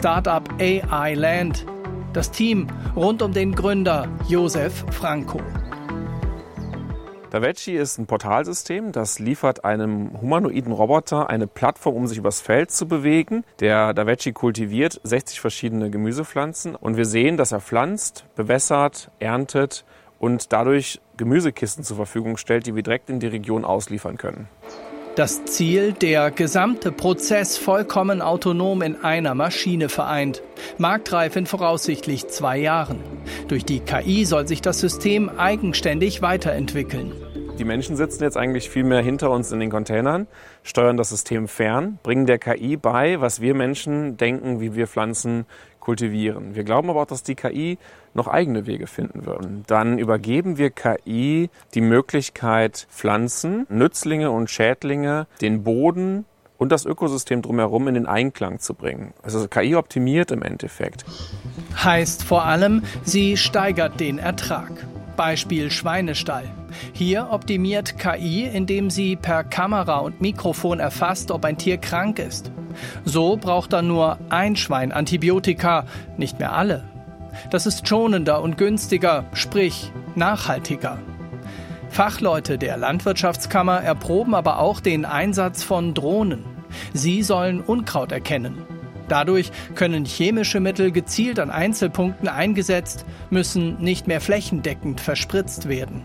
Startup AI Land. Das Team rund um den Gründer Josef Franko. Davechi ist ein Portalsystem, das liefert einem humanoiden Roboter eine Plattform, um sich übers Feld zu bewegen. Der Davechi kultiviert 60 verschiedene Gemüsepflanzen und wir sehen, dass er pflanzt, bewässert, erntet und dadurch Gemüsekisten zur Verfügung stellt, die wir direkt in die Region ausliefern können. Das Ziel, der gesamte Prozess vollkommen autonom in einer Maschine vereint. Marktreif in voraussichtlich 2 Jahren. Durch die KI soll sich das System eigenständig weiterentwickeln. Die Menschen sitzen jetzt eigentlich viel mehr hinter uns in den Containern, steuern das System fern, bringen der KI bei, was wir Menschen denken, wie wir Pflanzen kultivieren. Wir glauben aber auch, dass die KI noch eigene Wege finden würden. Dann übergeben wir KI die Möglichkeit, Pflanzen, Nützlinge und Schädlinge, den Boden und das Ökosystem drumherum in den Einklang zu bringen. Also KI optimiert im Endeffekt. Heißt vor allem, sie steigert den Ertrag. Beispiel Schweinestall. Hier optimiert KI, indem sie per Kamera und Mikrofon erfasst, ob ein Tier krank ist. So braucht dann nur ein Schwein Antibiotika, nicht mehr alle. Das ist schonender und günstiger, sprich nachhaltiger. Fachleute der Landwirtschaftskammer erproben aber auch den Einsatz von Drohnen. Sie sollen Unkraut erkennen. Dadurch können chemische Mittel gezielt an Einzelpunkten eingesetzt, müssen nicht mehr flächendeckend verspritzt werden.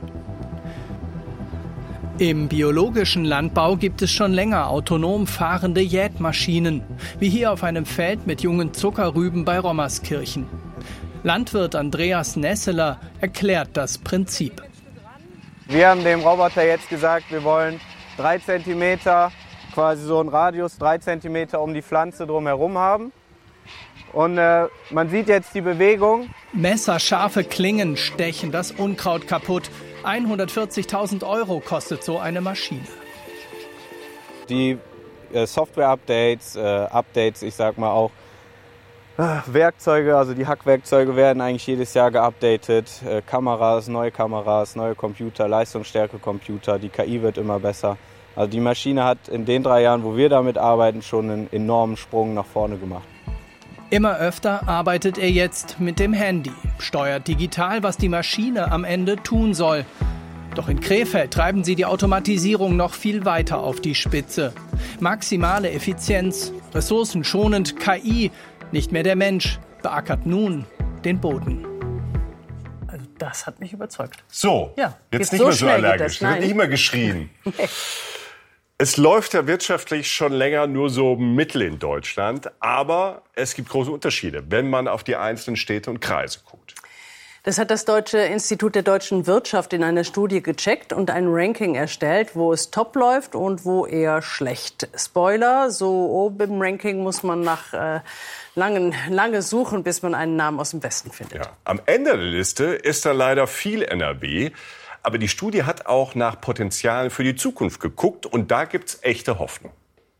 Im biologischen Landbau gibt es schon länger autonom fahrende Jätmaschinen, wie hier auf einem Feld mit jungen Zuckerrüben bei Rommerskirchen. Landwirt Andreas Nesseler erklärt das Prinzip. Wir haben dem Roboter jetzt gesagt, wir wollen 3 Zentimeter, quasi so einen Radius 3 Zentimeter um die Pflanze drumherum haben. Und man sieht jetzt die Bewegung. Messerscharfe Klingen stechen das Unkraut kaputt. 140.000 € kostet so eine Maschine. Die Software-Updates, ich sag mal auch Werkzeuge, also die Hackwerkzeuge werden eigentlich jedes Jahr geupdatet. Kameras, neue Computer, Leistungsstärke-Computer, die KI wird immer besser. Also die Maschine hat in den 3 Jahren, wo wir damit arbeiten, schon einen enormen Sprung nach vorne gemacht. Immer öfter arbeitet er jetzt mit dem Handy, steuert digital, was die Maschine am Ende tun soll. Doch in Krefeld treiben sie die Automatisierung noch viel weiter auf die Spitze. Maximale Effizienz, ressourcenschonend, KI, nicht mehr der Mensch, beackert nun den Boden. Also das hat mich überzeugt. So, ja, jetzt nicht mehr so allergisch, wird nicht mehr geschrien. Es läuft ja wirtschaftlich schon länger nur so mittel in Deutschland, aber es gibt große Unterschiede, wenn man auf die einzelnen Städte und Kreise guckt. Das hat das Deutsche Institut der deutschen Wirtschaft in einer Studie gecheckt und ein Ranking erstellt, wo es top läuft und wo eher schlecht. Spoiler, so oben im Ranking muss man nach lange suchen, bis man einen Namen aus dem Westen findet. Ja, am Ende der Liste ist da leider viel NRW. Aber die Studie hat auch nach Potenzialen für die Zukunft geguckt und da gibt's echte Hoffnung.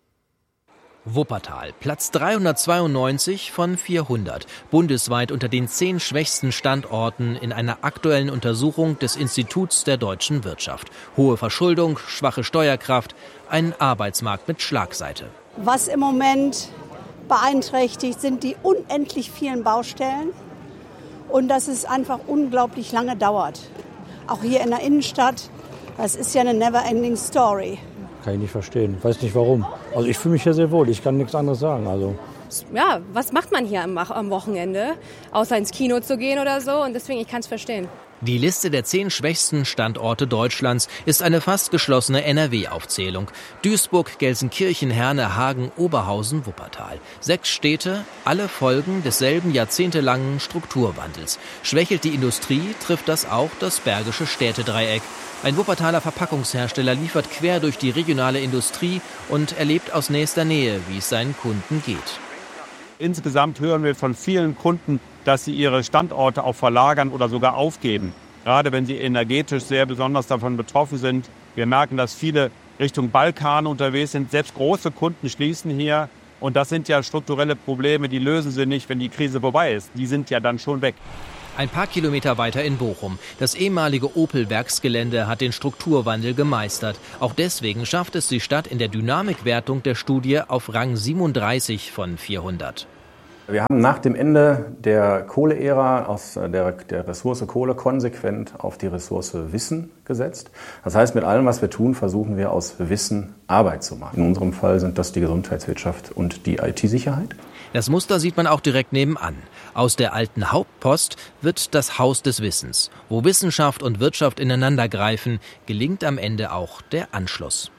Wuppertal, Platz 392 von 400, bundesweit unter den 10 schwächsten Standorten in einer aktuellen Untersuchung des Instituts der deutschen Wirtschaft. Hohe Verschuldung, schwache Steuerkraft, ein Arbeitsmarkt mit Schlagseite. Was im Moment beeinträchtigt, sind die unendlich vielen Baustellen und dass es einfach unglaublich lange dauert. Auch hier in der Innenstadt, das ist ja eine never-ending story. Kann ich nicht verstehen, weiß nicht warum. Also ich fühle mich hier sehr wohl, ich kann nichts anderes sagen. Also. Ja, was macht man hier am Wochenende, außer ins Kino zu gehen oder so? Und deswegen, ich kann es verstehen. Die Liste der 10 schwächsten Standorte Deutschlands ist eine fast geschlossene NRW-Aufzählung. Duisburg, Gelsenkirchen, Herne, Hagen, Oberhausen, Wuppertal. 6 Städte, alle Folgen desselben jahrzehntelangen Strukturwandels. Schwächelt die Industrie, trifft das auch das Bergische Städtedreieck. Ein Wuppertaler Verpackungshersteller liefert quer durch die regionale Industrie und erlebt aus nächster Nähe, wie es seinen Kunden geht. Insgesamt hören wir von vielen Kunden, dass sie ihre Standorte auch verlagern oder sogar aufgeben. Gerade wenn sie energetisch sehr besonders davon betroffen sind. Wir merken, dass viele Richtung Balkan unterwegs sind. Selbst große Kunden schließen hier. Und das sind ja strukturelle Probleme, die lösen sie nicht, wenn die Krise vorbei ist. Die sind ja dann schon weg. Ein paar Kilometer weiter in Bochum. Das ehemalige Opel-Werksgelände hat den Strukturwandel gemeistert. Auch deswegen schafft es die Stadt in der Dynamikwertung der Studie auf Rang 37 von 400. Wir haben nach dem Ende der Kohleära aus der Ressource Kohle konsequent auf die Ressource Wissen gesetzt. Das heißt, mit allem, was wir tun, versuchen wir aus Wissen Arbeit zu machen. In unserem Fall sind das die Gesundheitswirtschaft und die IT-Sicherheit. Das Muster sieht man auch direkt nebenan. Aus der alten Hauptpost wird das Haus des Wissens. Wo Wissenschaft und Wirtschaft ineinandergreifen, gelingt am Ende auch der Anschluss.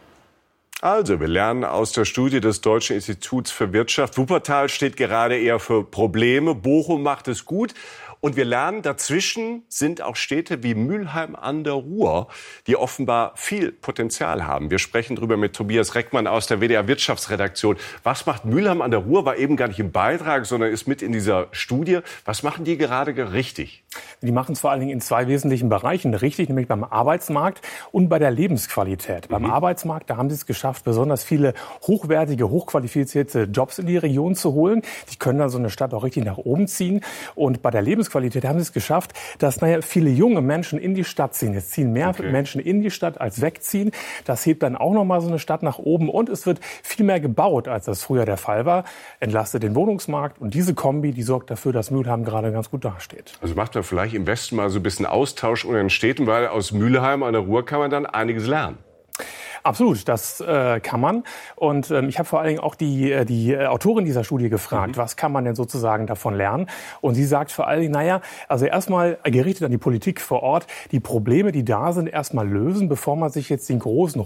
Also, wir lernen aus der Studie des Deutschen Instituts für Wirtschaft. Wuppertal steht gerade eher für Probleme. Bochum macht es gut. Und wir lernen, dazwischen sind auch Städte wie Mülheim an der Ruhr, die offenbar viel Potenzial haben. Wir sprechen darüber mit Tobias Reckmann aus der WDR Wirtschaftsredaktion. Was macht Mülheim an der Ruhr? War eben gar nicht im Beitrag, sondern ist mit in dieser Studie. Was machen die gerade richtig? Die machen es vor allen Dingen in zwei wesentlichen Bereichen richtig, nämlich beim Arbeitsmarkt und bei der Lebensqualität. Beim Arbeitsmarkt, da haben sie es geschafft, besonders viele hochwertige, hochqualifizierte Jobs in die Region zu holen. Die können dann so eine Stadt auch richtig nach oben ziehen. Und bei der Lebensqualität haben sie es geschafft, dass viele junge Menschen in die Stadt ziehen. Jetzt ziehen mehr Menschen in die Stadt als wegziehen. Das hebt dann auch nochmal so eine Stadt nach oben. Und es wird viel mehr gebaut, als das früher der Fall war. Entlastet den Wohnungsmarkt. Und diese Kombi, die sorgt dafür, dass Mülheim gerade ganz gut dasteht. Also macht man vielleicht im Westen mal so ein bisschen Austausch unter den Städten, weil aus Mülheim an der Ruhr kann man dann einiges lernen. Absolut, das kann man. Und ich habe vor allen Dingen auch die Autorin dieser Studie gefragt, was kann man denn sozusagen davon lernen? Und sie sagt vor allen Dingen, also erstmal gerichtet an die Politik vor Ort, die Probleme, die da sind, erstmal lösen, bevor man sich jetzt den großen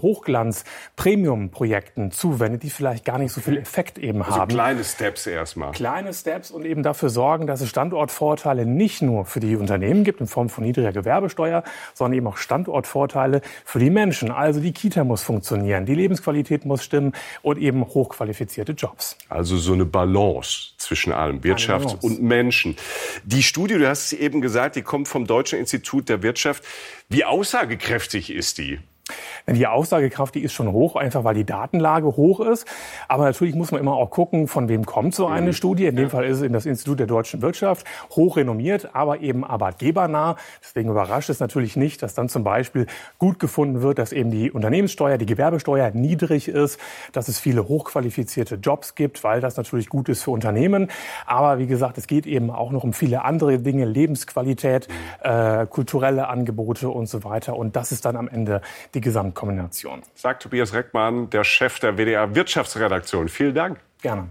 Hochglanz-Premium-Projekten zuwendet, die vielleicht gar nicht so viel Effekt eben haben. Also kleine Steps erstmal. Kleine Steps und eben dafür sorgen, dass es Standortvorteile nicht nur für die Unternehmen gibt in Form von niedriger Gewerbesteuer, sondern eben auch Standortvorteile für die Menschen. Also die Kita muss funktionieren, die Lebensqualität muss stimmen und eben hochqualifizierte Jobs. Also so eine Balance zwischen allem, Wirtschaft und Menschen. Die Studie, du hast es eben gesagt, die kommt vom Deutschen Institut der Wirtschaft. Wie aussagekräftig ist die? Die Aussagekraft, die ist schon hoch, einfach weil die Datenlage hoch ist. Aber natürlich muss man immer auch gucken, von wem kommt so eine Studie. In dem Fall ist es eben das Institut der deutschen Wirtschaft, hoch renommiert, aber eben arbeitgebernah. Deswegen überrascht es natürlich nicht, dass dann zum Beispiel gut gefunden wird, dass eben die Unternehmenssteuer, die Gewerbesteuer niedrig ist, dass es viele hochqualifizierte Jobs gibt, weil das natürlich gut ist für Unternehmen. Aber wie gesagt, es geht eben auch noch um viele andere Dinge, Lebensqualität, kulturelle Angebote und so weiter. Und das ist dann am Ende die Gesamtkombination. Sagt Tobias Reckmann, der Chef der WDR Wirtschaftsredaktion. Vielen Dank. Gerne.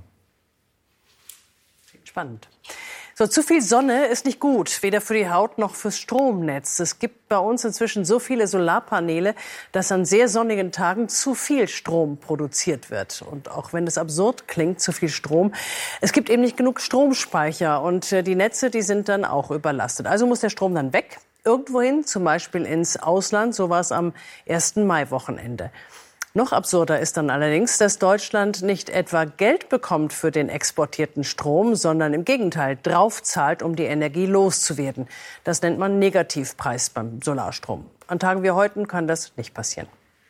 Spannend. So, zu viel Sonne ist nicht gut, weder für die Haut noch fürs Stromnetz. Es gibt bei uns inzwischen so viele Solarpaneele, dass an sehr sonnigen Tagen zu viel Strom produziert wird. Und auch wenn es absurd klingt, zu viel Strom, es gibt eben nicht genug Stromspeicher und die Netze, die sind dann auch überlastet. Also muss der Strom dann weg. Irgendwohin, zum Beispiel ins Ausland, so war es am 1. Mai-Wochenende. Noch absurder ist dann allerdings, dass Deutschland nicht etwa Geld bekommt für den exportierten Strom, sondern im Gegenteil draufzahlt, um die Energie loszuwerden. Das nennt man Negativpreis beim Solarstrom. An Tagen wie heute kann das nicht passieren.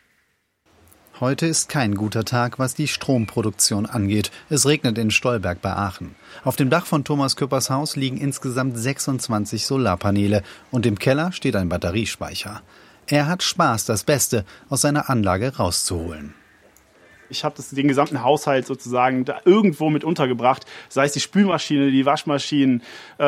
Heute ist kein guter Tag, was die Stromproduktion angeht. Es regnet in Stolberg bei Aachen. Auf dem Dach von Thomas Küppers Haus liegen insgesamt 26 Solarpaneele und im Keller steht ein Batteriespeicher. Er hat Spaß, das Beste aus seiner Anlage rauszuholen. Ich habe den gesamten Haushalt sozusagen da irgendwo mit untergebracht, sei es die Spülmaschine, die Waschmaschinen,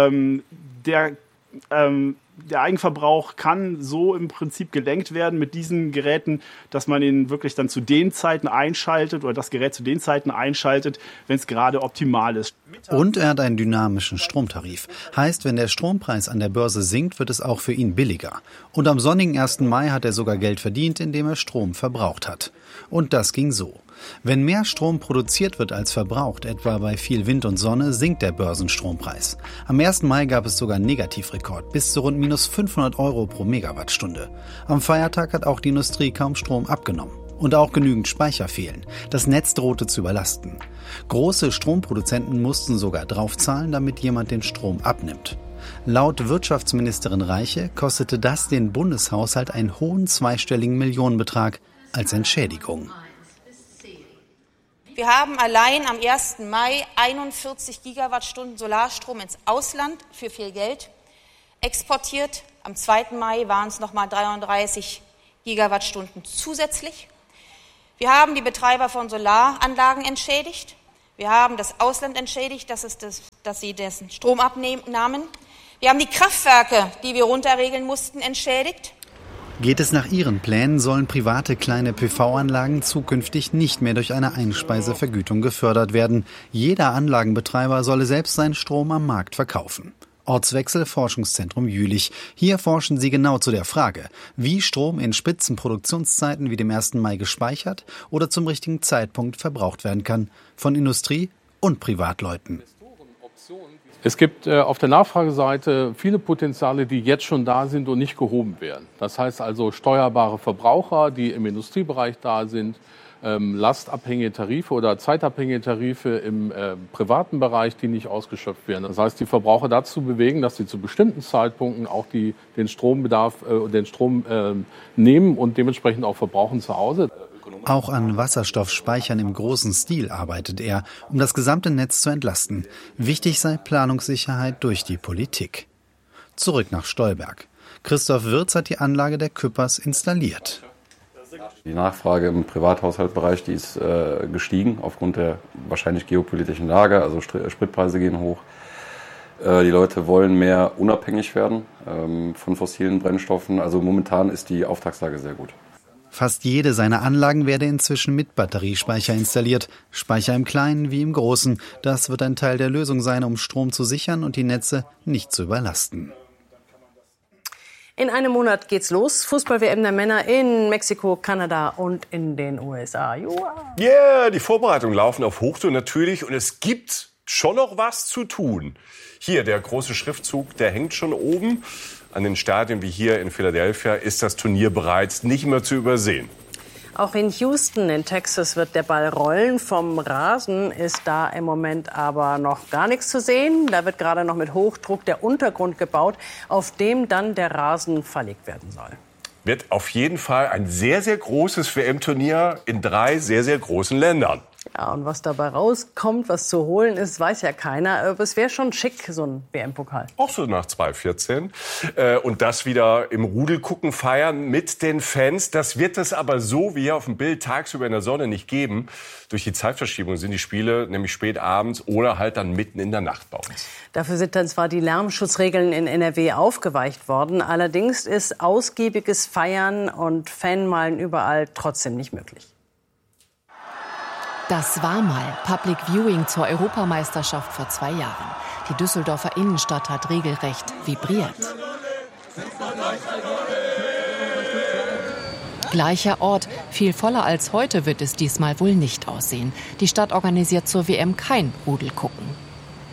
der Eigenverbrauch kann so im Prinzip gelenkt werden mit diesen Geräten, dass man ihn wirklich dann zu den Zeiten einschaltet oder das Gerät zu den Zeiten einschaltet, wenn es gerade optimal ist. Und er hat einen dynamischen Stromtarif. Heißt, wenn der Strompreis an der Börse sinkt, wird es auch für ihn billiger. Und am sonnigen 1. Mai hat er sogar Geld verdient, indem er Strom verbraucht hat. Und das ging so. Wenn mehr Strom produziert wird als verbraucht, etwa bei viel Wind und Sonne, sinkt der Börsenstrompreis. Am 1. Mai gab es sogar einen Negativrekord, bis zu rund minus 500 € pro Megawattstunde. Am Feiertag hat auch die Industrie kaum Strom abgenommen. Und auch genügend Speicher fehlen. Das Netz drohte zu überlasten. Große Stromproduzenten mussten sogar draufzahlen, damit jemand den Strom abnimmt. Laut Wirtschaftsministerin Reiche kostete das den Bundeshaushalt einen hohen zweistelligen Millionenbetrag als Entschädigung. Wir haben allein am 1. Mai 41 Gigawattstunden Solarstrom ins Ausland für viel Geld exportiert. Am 2. Mai waren es nochmal 33 Gigawattstunden zusätzlich. Wir haben die Betreiber von Solaranlagen entschädigt. Wir haben das Ausland entschädigt, dass sie dessen Strom abnahmen. Wir haben die Kraftwerke, die wir runterregeln mussten, entschädigt. Geht es nach Ihren Plänen, sollen private kleine PV-Anlagen zukünftig nicht mehr durch eine Einspeisevergütung gefördert werden. Jeder Anlagenbetreiber solle selbst seinen Strom am Markt verkaufen. Ortswechsel Forschungszentrum Jülich. Hier forschen sie genau zu der Frage, wie Strom in Spitzenproduktionszeiten wie dem 1. Mai gespeichert oder zum richtigen Zeitpunkt verbraucht werden kann. Von Industrie und Privatleuten. Es gibt auf der Nachfrageseite viele Potenziale, die jetzt schon da sind und nicht gehoben werden. Das heißt also steuerbare Verbraucher, die im Industriebereich da sind, lastabhängige Tarife oder zeitabhängige Tarife im privaten Bereich, die nicht ausgeschöpft werden. Das heißt, die Verbraucher dazu bewegen, dass sie zu bestimmten Zeitpunkten auch den Strombedarf, den Strom nehmen und dementsprechend auch verbrauchen zu Hause. Auch an Wasserstoffspeichern im großen Stil arbeitet er, um das gesamte Netz zu entlasten. Wichtig sei Planungssicherheit durch die Politik. Zurück nach Stolberg. Christoph Wirz hat die Anlage der Küppers installiert. Die Nachfrage im Privathaushaltsbereich, die ist gestiegen aufgrund der wahrscheinlich geopolitischen Lage. Also Spritpreise gehen hoch. Die Leute wollen mehr unabhängig werden von fossilen Brennstoffen. Also momentan ist die Auftragslage sehr gut. Fast jede seiner Anlagen werde inzwischen mit Batteriespeicher installiert. Speicher im Kleinen wie im Großen. Das wird ein Teil der Lösung sein, um Strom zu sichern und die Netze nicht zu überlasten. In einem Monat geht's los. Fußball-WM der Männer in Mexiko, Kanada und in den USA. Yeah, die Vorbereitungen laufen auf Hochtouren natürlich und es gibt schon noch was zu tun. Hier, der große Schriftzug, der hängt schon oben. An den Stadien wie hier in Philadelphia ist das Turnier bereits nicht mehr zu übersehen. Auch in Houston in Texas wird der Ball rollen. Vom Rasen ist da im Moment aber noch gar nichts zu sehen. Da wird gerade noch mit Hochdruck der Untergrund gebaut, auf dem dann der Rasen verlegt werden soll. Wird auf jeden Fall ein sehr, sehr großes WM-Turnier in 3 sehr, sehr großen Ländern. Ja, und was dabei rauskommt, was zu holen ist, weiß ja keiner. Aber es wäre schon schick, so ein WM-Pokal. Auch so nach 2014. Und das wieder im Rudel gucken, feiern mit den Fans. Das wird es aber so wie hier auf dem Bild tagsüber in der Sonne nicht geben. Durch die Zeitverschiebung sind die Spiele nämlich spät abends oder halt dann mitten in der Nacht bei uns. Dafür sind dann zwar die Lärmschutzregeln in NRW aufgeweicht worden. Allerdings ist ausgiebiges Feiern und Fanmalen überall trotzdem nicht möglich. Das war mal Public Viewing zur Europameisterschaft vor 2 Jahren. Die Düsseldorfer Innenstadt hat regelrecht vibriert. Gleicher Ort, viel voller als heute wird es diesmal wohl nicht aussehen. Die Stadt organisiert zur WM kein Rudelgucken.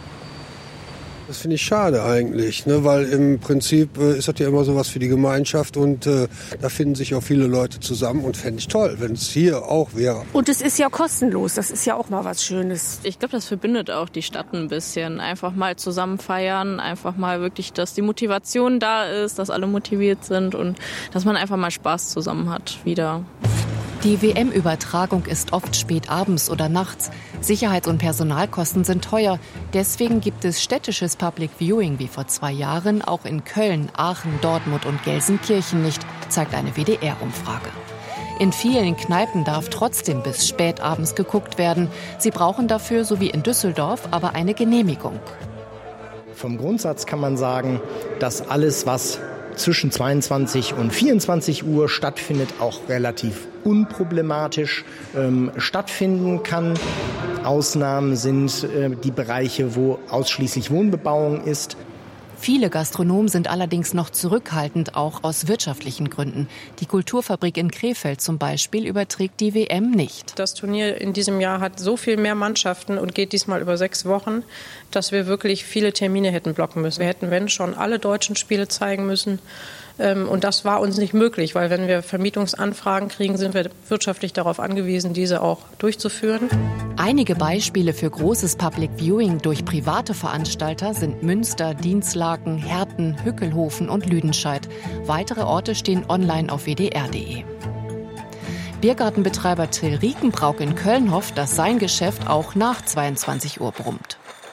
Das finde ich schade eigentlich, ne? Weil im Prinzip ist das ja immer sowas für die Gemeinschaft und da finden sich auch viele Leute zusammen und fände ich toll, wenn es hier auch wäre. Und es ist ja kostenlos, das ist ja auch mal was Schönes. Ich glaube, das verbindet auch die Stadt ein bisschen. Einfach mal zusammen feiern, einfach mal wirklich, dass die Motivation da ist, dass alle motiviert sind und dass man einfach mal Spaß zusammen hat wieder. Die WM-Übertragung ist oft spät abends oder nachts. Sicherheits- und Personalkosten sind teuer. Deswegen gibt es städtisches Public Viewing wie vor 2 Jahren auch in Köln, Aachen, Dortmund und Gelsenkirchen nicht, zeigt eine WDR-Umfrage. In vielen Kneipen darf trotzdem bis spät abends geguckt werden. Sie brauchen dafür, so wie in Düsseldorf, aber eine Genehmigung. Vom Grundsatz kann man sagen, dass alles, was zwischen 22 und 24 Uhr stattfindet, auch relativ unproblematisch stattfinden kann. Ausnahmen sind die Bereiche, wo ausschließlich Wohnbebauung ist. Viele Gastronomen sind allerdings noch zurückhaltend, auch aus wirtschaftlichen Gründen. Die Kulturfabrik in Krefeld zum Beispiel überträgt die WM nicht. Das Turnier in diesem Jahr hat so viel mehr Mannschaften und geht diesmal über 6 Wochen, dass wir wirklich viele Termine hätten blocken müssen. Wir hätten, wenn schon, alle deutschen Spiele zeigen müssen. Und das war uns nicht möglich, weil wenn wir Vermietungsanfragen kriegen, sind wir wirtschaftlich darauf angewiesen, diese auch durchzuführen. Einige Beispiele für großes Public Viewing durch private Veranstalter sind Münster, Dinslaken, Herten, Hückelhofen und Lüdenscheid. Weitere Orte stehen online auf wdr.de. Biergartenbetreiber Till Riekenbrauck in Köln hofft, dass sein Geschäft auch nach 22 Uhr brummt.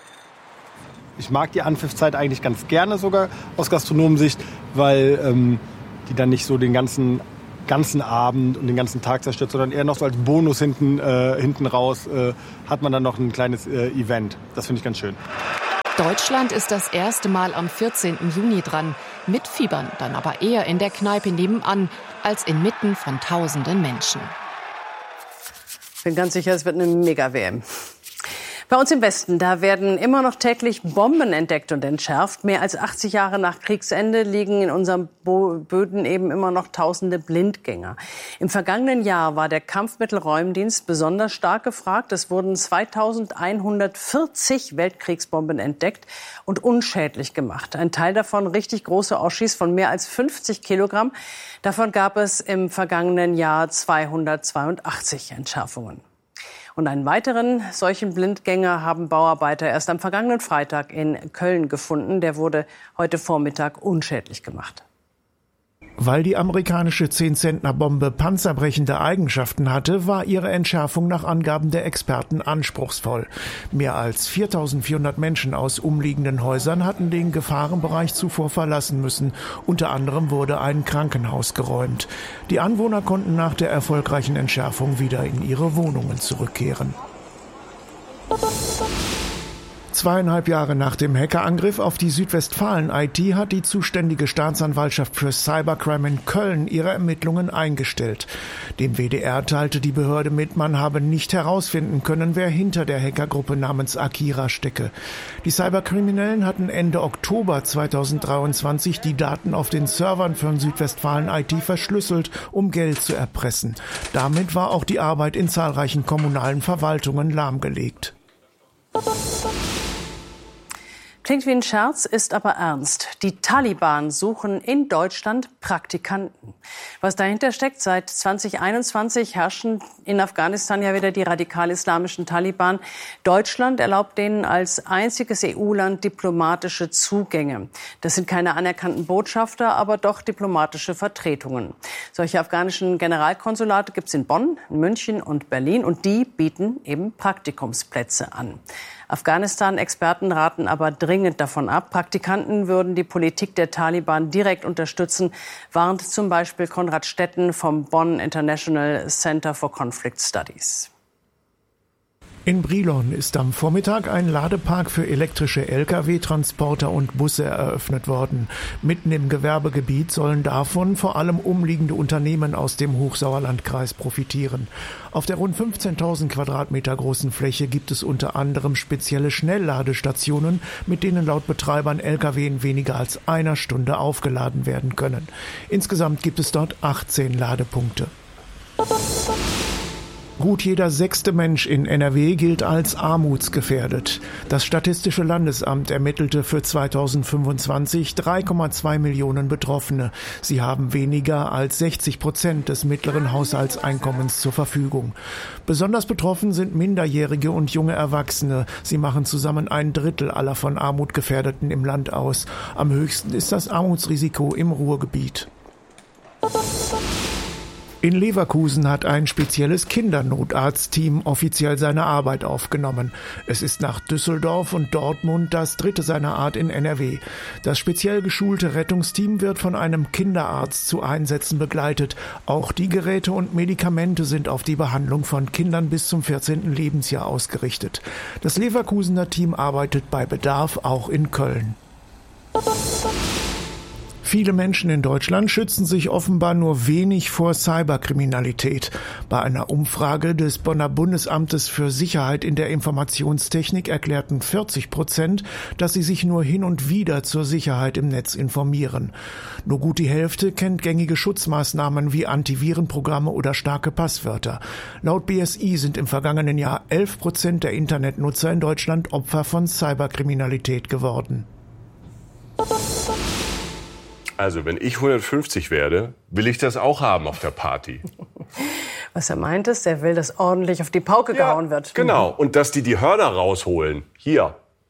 Ich mag die Anpfiffzeit eigentlich ganz gerne sogar aus Gastronomensicht, weil die dann nicht so den ganzen ganzen Abend und den ganzen Tag zerstört, sondern eher noch so als Bonus hinten raus hat man dann noch ein kleines Event. Das finde ich ganz schön. Deutschland ist das erste Mal am 14. Juni dran. Mitfiebern dann aber eher in der Kneipe nebenan als inmitten von tausenden Menschen. Ich bin ganz sicher, es wird eine Mega-WM. Bei uns im Westen, da werden immer noch täglich Bomben entdeckt und entschärft. Mehr als 80 Jahre nach Kriegsende liegen in unseren Böden eben immer noch tausende Blindgänger. Im vergangenen Jahr war der Kampfmittelräumdienst besonders stark gefragt. Es wurden 2140 Weltkriegsbomben entdeckt und unschädlich gemacht. Ein Teil davon richtig große Oschis von mehr als 50 Kilogramm. Davon gab es im vergangenen Jahr 282 Entschärfungen. Und einen weiteren solchen Blindgänger haben Bauarbeiter erst am vergangenen Freitag in Köln gefunden. Der wurde heute Vormittag unschädlich gemacht. Weil die amerikanische 10-Zentner-Bombe panzerbrechende Eigenschaften hatte, war ihre Entschärfung nach Angaben der Experten anspruchsvoll. Mehr als 4.400 Menschen aus umliegenden Häusern hatten den Gefahrenbereich zuvor verlassen müssen. Unter anderem wurde ein Krankenhaus geräumt. Die Anwohner konnten nach der erfolgreichen Entschärfung wieder in ihre Wohnungen zurückkehren. 2,5 Jahre nach dem Hackerangriff auf die Südwestfalen-IT hat die zuständige Staatsanwaltschaft für Cybercrime in Köln ihre Ermittlungen eingestellt. Dem WDR teilte die Behörde mit, man habe nicht herausfinden können, wer hinter der Hackergruppe namens Akira stecke. Die Cyberkriminellen hatten Ende Oktober 2023 die Daten auf den Servern von Südwestfalen-IT verschlüsselt, um Geld zu erpressen. Damit war auch die Arbeit in zahlreichen kommunalen Verwaltungen lahmgelegt. Klingt wie ein Scherz, ist aber ernst. Die Taliban suchen in Deutschland Praktikanten. Was dahinter steckt, seit 2021 herrschen in Afghanistan ja wieder die radikal-islamischen Taliban. Deutschland erlaubt denen als einziges EU-Land diplomatische Zugänge. Das sind keine anerkannten Botschafter, aber doch diplomatische Vertretungen. Solche afghanischen Generalkonsulate gibt es in Bonn, München und Berlin und die bieten eben Praktikumsplätze an. Afghanistan-Experten raten aber dringend davon ab. Praktikanten würden die Politik der Taliban direkt unterstützen, warnt zum Beispiel Konrad Stetten vom Bonn International Center for Conflict Studies. In Brilon ist am Vormittag ein Ladepark für elektrische Lkw, Transporter und Busse eröffnet worden. Mitten im Gewerbegebiet sollen davon vor allem umliegende Unternehmen aus dem Hochsauerlandkreis profitieren. Auf der rund 15.000 Quadratmeter großen Fläche gibt es unter anderem spezielle Schnellladestationen, mit denen laut Betreibern Lkw in weniger als einer Stunde aufgeladen werden können. Insgesamt gibt es dort 18 Ladepunkte. Gut jeder 6. Mensch in NRW gilt als armutsgefährdet. Das Statistische Landesamt ermittelte für 2025 3,2 Millionen Betroffene. Sie haben weniger als 60% des mittleren Haushaltseinkommens zur Verfügung. Besonders betroffen sind Minderjährige und junge Erwachsene. Sie machen zusammen 1/3 aller von Armut Gefährdeten im Land aus. Am höchsten ist das Armutsrisiko im Ruhrgebiet. In Leverkusen hat ein spezielles Kindernotarztteam offiziell seine Arbeit aufgenommen. Es ist nach Düsseldorf und Dortmund das 3. seiner Art in NRW. Das speziell geschulte Rettungsteam wird von einem Kinderarzt zu Einsätzen begleitet. Auch die Geräte und Medikamente sind auf die Behandlung von Kindern bis zum 14. Lebensjahr ausgerichtet. Das Leverkusener Team arbeitet bei Bedarf auch in Köln. Viele Menschen in Deutschland schützen sich offenbar nur wenig vor Cyberkriminalität. Bei einer Umfrage des Bonner Bundesamtes für Sicherheit in der Informationstechnik erklärten 40%, dass sie sich nur hin und wieder zur Sicherheit im Netz informieren. Nur gut die Hälfte kennt gängige Schutzmaßnahmen wie Antivirenprogramme oder starke Passwörter. Laut BSI sind im vergangenen Jahr 11% der Internetnutzer in Deutschland Opfer von Cyberkriminalität geworden. Also, wenn ich 150 werde, will ich das auch haben auf der Party. Was er meint ist, er will, dass ordentlich auf die Pauke gehauen wird. Genau, und dass die Hörner rausholen. Hier.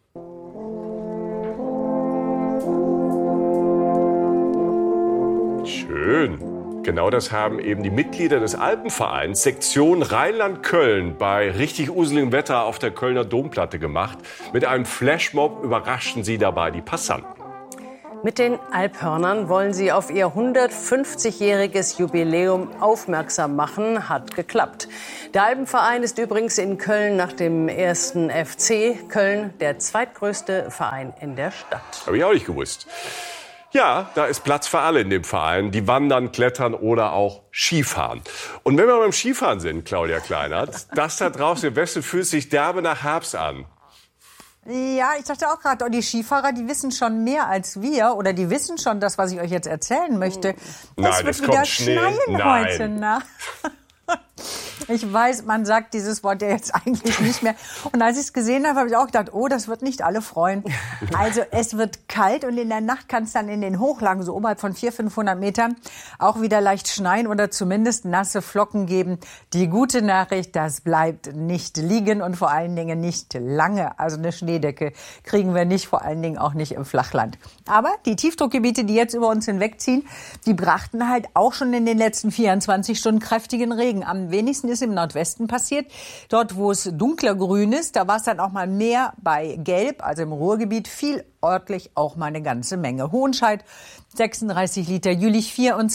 Schön. Genau das haben eben die Mitglieder des Alpenvereins Sektion Rheinland-Köln bei richtig useligem Wetter auf der Kölner Domplatte gemacht. Mit einem Flashmob überraschten sie dabei die Passanten. Mit den Alphörnern wollen sie auf ihr 150-jähriges Jubiläum aufmerksam machen. Hat geklappt. Der Alpenverein ist übrigens in Köln nach dem 1. FC. Köln, der zweitgrößte Verein in der Stadt. Habe ich auch nicht gewusst. Ja, da ist Platz für alle in dem Verein. Die wandern, klettern oder auch Skifahren. Und wenn wir beim Skifahren sind, Claudia Kleinert, das da draußen im Westen fühlt sich derbe nach Herbst an. Ja, ich dachte auch gerade, die Skifahrer, die wissen schon mehr als wir. Oder die wissen schon das, was ich euch jetzt erzählen möchte. Es wird wieder schneien heute Nacht. Ich weiß, man sagt dieses Wort ja jetzt eigentlich nicht mehr. Und als ich es gesehen habe, habe ich auch gedacht, oh, das wird nicht alle freuen. Also es wird kalt und in der Nacht kann es dann in den Hochlagen, so oberhalb von 400-500 Metern, auch wieder leicht schneien oder zumindest nasse Flocken geben. Die gute Nachricht, das bleibt nicht liegen und vor allen Dingen nicht lange. Also eine Schneedecke kriegen wir nicht, vor allen Dingen auch nicht im Flachland. Aber die Tiefdruckgebiete, die jetzt über uns hinwegziehen, die brachten halt auch schon in den letzten 24 Stunden kräftigen Regen. Am wenigsten ist im Nordwesten passiert. Dort, wo es dunkler grün ist, da war es dann auch mal mehr bei Gelb, also im Ruhrgebiet, viel örtlich auch mal eine ganze Menge. Hohenscheid 36 Liter, Jülich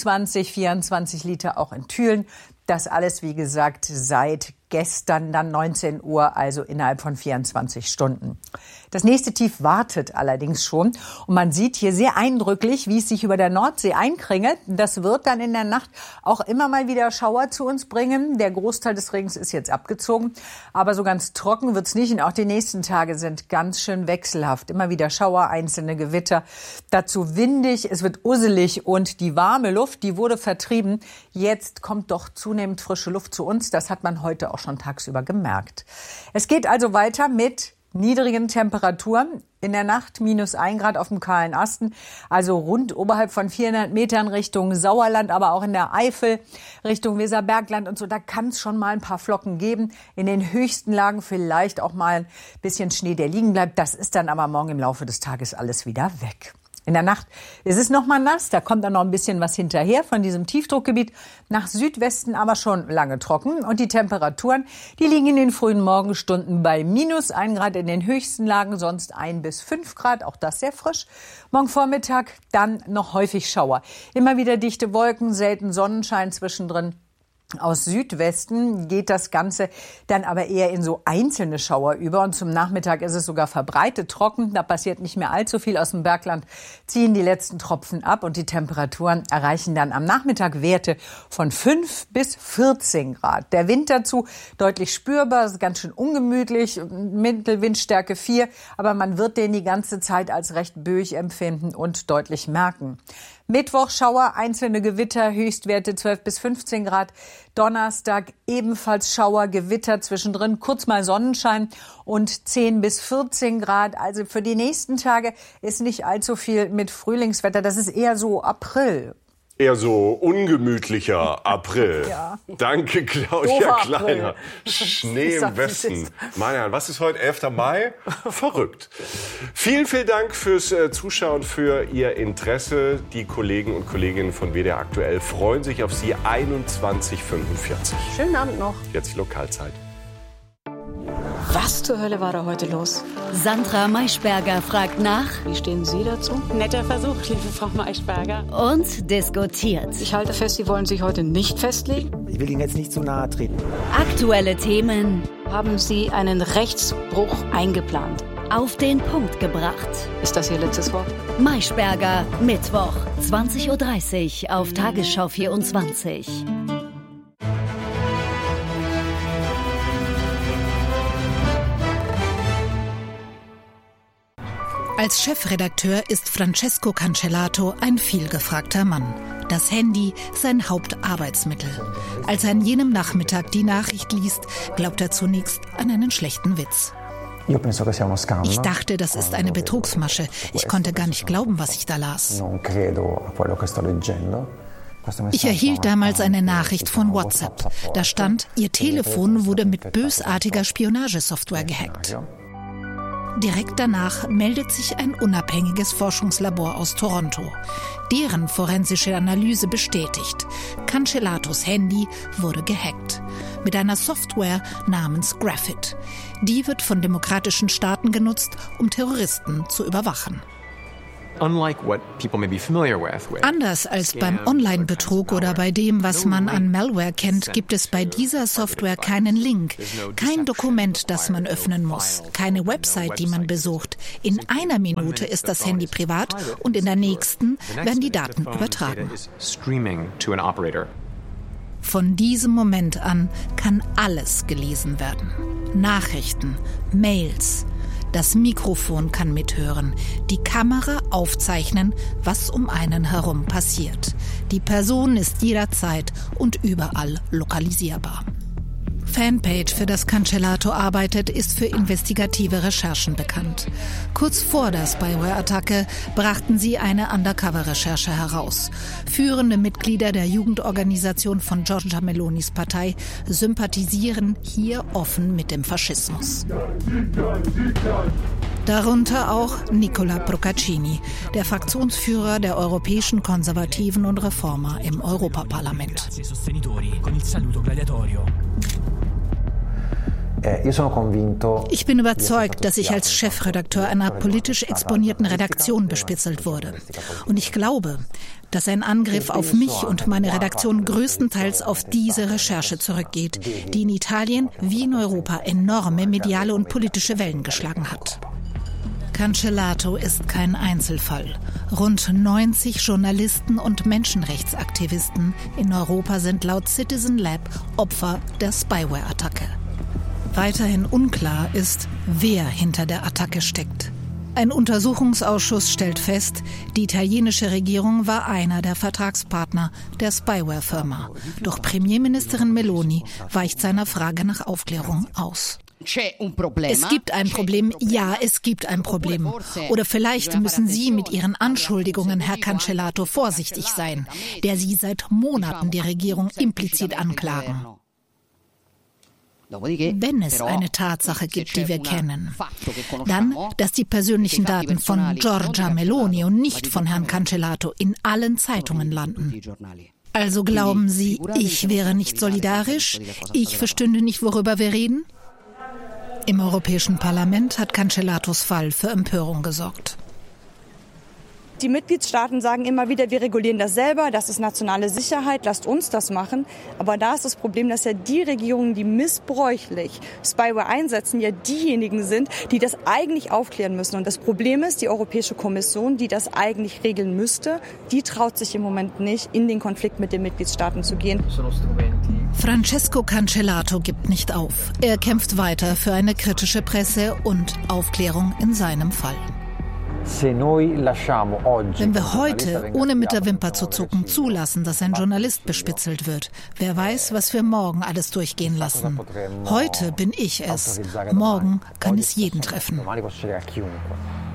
24 Liter auch in Thülen. Das alles, wie gesagt, seit gestern dann 19 Uhr, also innerhalb von 24 Stunden. Das nächste Tief wartet allerdings schon. Und man sieht hier sehr eindrücklich, wie es sich über der Nordsee einkringelt. Das wird dann in der Nacht auch immer mal wieder Schauer zu uns bringen. Der Großteil des Regens ist jetzt abgezogen. Aber so ganz trocken wird's nicht. Und auch die nächsten Tage sind ganz schön wechselhaft. Immer wieder Schauer, einzelne Gewitter. Dazu windig, es wird usselig und die warme Luft, die wurde vertrieben. Jetzt kommt doch zunehmend frische Luft zu uns. Das hat man heute auch schon tagsüber gemerkt. Es geht also weiter mit niedrigen Temperaturen. In der Nacht -1 Grad auf dem kahlen Asten, also rund oberhalb von 400 Metern Richtung Sauerland, aber auch in der Eifel, Richtung Weserbergland und so. Da kann es schon mal ein paar Flocken geben. In den höchsten Lagen vielleicht auch mal ein bisschen Schnee, der liegen bleibt. Das ist dann aber morgen im Laufe des Tages alles wieder weg. In der Nacht ist es noch mal nass, da kommt dann noch ein bisschen was hinterher von diesem Tiefdruckgebiet. Nach Südwesten aber schon lange trocken. Und die Temperaturen, die liegen in den frühen Morgenstunden bei -1 Grad in den höchsten Lagen, sonst 1 bis 5 Grad, auch das sehr frisch. Morgen Vormittag dann noch häufig Schauer. Immer wieder dichte Wolken, selten Sonnenschein zwischendrin. Aus Südwesten geht das Ganze dann aber eher in so einzelne Schauer über und zum Nachmittag ist es sogar verbreitet trocken. Da passiert nicht mehr allzu viel. Aus dem Bergland ziehen die letzten Tropfen ab und die Temperaturen erreichen dann am Nachmittag Werte von 5 bis 14 Grad. Der Wind dazu deutlich spürbar, ist ganz schön ungemütlich, Mittelwindstärke 4, aber man wird den die ganze Zeit als recht böig empfinden und deutlich merken. Mittwoch Schauer, einzelne Gewitter, Höchstwerte 12 bis 15 Grad. Donnerstag ebenfalls Schauer, Gewitter zwischendrin, kurz mal Sonnenschein und 10 bis 14 Grad. Also für die nächsten Tage ist nicht allzu viel mit Frühlingswetter. Das ist eher so April. Eher so ungemütlicher April. Ja. Danke, Claudia Kleiner. Schnee im Westen. Marian, was ist heute, 11. Mai? Verrückt. Vielen, vielen Dank fürs Zuschauen, für Ihr Interesse. Die Kollegen und Kolleginnen von WDR Aktuell freuen sich auf Sie 21:45. Schönen Abend noch. Jetzt die Lokalzeit. Was zur Hölle war da heute los? Sandra Maischberger fragt nach. Wie stehen Sie dazu? Netter Versuch, liebe Frau Maischberger. Und diskutiert. Ich halte fest, Sie wollen sich heute nicht festlegen. Ich will Ihnen jetzt nicht zu nahe treten. Aktuelle Themen. Haben Sie einen Rechtsbruch eingeplant? Auf den Punkt gebracht. Ist das Ihr letztes Wort? Maischberger, Mittwoch, 20:30 Uhr auf Tagesschau 24. Als Chefredakteur ist Francesco Cancellato ein vielgefragter Mann. Das Handy sein Hauptarbeitsmittel. Als er an jenem Nachmittag die Nachricht liest, glaubt er zunächst an einen schlechten Witz. Ich dachte, das ist eine Betrugsmasche. Ich konnte gar nicht glauben, was ich da las. Ich erhielt damals eine Nachricht von WhatsApp. Da stand, Ihr Telefon wurde mit bösartiger Spionagesoftware gehackt. Direkt danach meldet sich ein unabhängiges Forschungslabor aus Toronto. Deren forensische Analyse bestätigt, Cancellatos Handy wurde gehackt. Mit einer Software namens Graphit. Die wird von demokratischen Staaten genutzt, um Terroristen zu überwachen. Anders als beim Online-Betrug oder bei dem, was man an Malware kennt, gibt es bei dieser Software keinen Link, kein Dokument, das man öffnen muss, keine Website, die man besucht. In einer Minute ist das Handy privat und in der nächsten werden die Daten übertragen. Von diesem Moment an kann alles gelesen werden. Nachrichten, Mails. Das Mikrofon kann mithören, die Kamera aufzeichnen, was um einen herum passiert. Die Person ist jederzeit und überall lokalisierbar. Fanpage, für das Cancellato arbeitet, ist für investigative Recherchen bekannt. Kurz vor der Spyware-Attacke brachten sie eine Undercover-Recherche heraus. Führende Mitglieder der Jugendorganisation von Giorgia Melonis Partei sympathisieren hier offen mit dem Faschismus. Darunter auch Nicola Procaccini, der Fraktionsführer der europäischen Konservativen und Reformer im Europaparlament. Ich bin überzeugt, dass ich als Chefredakteur einer politisch exponierten Redaktion bespitzelt wurde. Und ich glaube, dass ein Angriff auf mich und meine Redaktion größtenteils auf diese Recherche zurückgeht, die in Italien wie in Europa enorme mediale und politische Wellen geschlagen hat. Cancellato ist kein Einzelfall. Rund 90 Journalisten und Menschenrechtsaktivisten in Europa sind laut Citizen Lab Opfer der Spyware-Attacke. Weiterhin unklar ist, wer hinter der Attacke steckt. Ein Untersuchungsausschuss stellt fest, die italienische Regierung war einer der Vertragspartner der Spyware-Firma. Doch Premierministerin Meloni weicht seiner Frage nach Aufklärung aus. Es gibt ein Problem, ja, es gibt ein Problem. Oder vielleicht müssen Sie mit Ihren Anschuldigungen, Herr Cancellato, vorsichtig sein, der Sie seit Monaten die Regierung implizit anklagen. Wenn es eine Tatsache gibt, die wir kennen, dann, dass die persönlichen Daten von Giorgia Meloni und nicht von Herrn Cancellato in allen Zeitungen landen. Also glauben Sie, ich wäre nicht solidarisch? Ich verstünde nicht, worüber wir reden? Im Europäischen Parlament hat Cancellatos Fall für Empörung gesorgt. Die Mitgliedstaaten sagen immer wieder, wir regulieren das selber, das ist nationale Sicherheit, lasst uns das machen. Aber da ist das Problem, dass ja die Regierungen, die missbräuchlich Spyware einsetzen, ja diejenigen sind, die das eigentlich aufklären müssen. Und das Problem ist, die Europäische Kommission, die das eigentlich regeln müsste, die traut sich im Moment nicht, in den Konflikt mit den Mitgliedstaaten zu gehen. Francesco Cancellato gibt nicht auf. Er kämpft weiter für eine kritische Presse und Aufklärung in seinem Fall. Wenn wir heute, ohne mit der Wimper zu zucken, zulassen, dass ein Journalist bespitzelt wird, wer weiß, was wir morgen alles durchgehen lassen. Heute bin ich es. Morgen kann es jeden treffen.